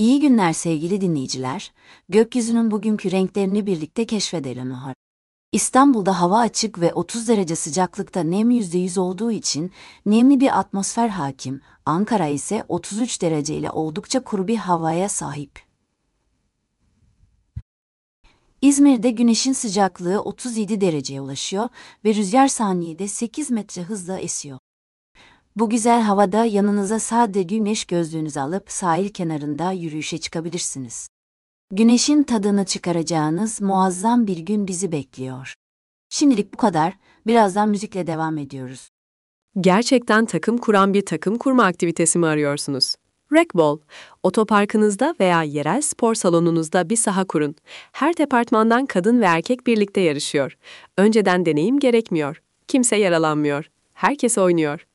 İyi günler sevgili dinleyiciler. Gökyüzünün bugünkü renklerini birlikte keşfedelim. İstanbul'da hava açık ve 30 derece sıcaklıkta nem %100 olduğu için nemli bir atmosfer hakim. Ankara ise 33 derece ile oldukça kuru bir havaya sahip. İzmir'de güneşin sıcaklığı 37 dereceye ulaşıyor ve rüzgar saniyede 8 metre hızla esiyor. Bu güzel havada yanınıza sade güneş gözlüğünüzü alıp sahil kenarında yürüyüşe çıkabilirsiniz. Güneşin tadını çıkaracağınız muazzam bir gün bizi bekliyor. Şimdilik bu kadar. Birazdan müzikle devam ediyoruz. Gerçekten takım kuran bir takım kurma aktivitesi mi arıyorsunuz? Racquetball, otoparkınızda veya yerel spor salonunuzda bir saha kurun. Her departmandan kadın ve erkek birlikte yarışıyor. Önceden deneyim gerekmiyor. Kimse yaralanmıyor. Herkes oynuyor.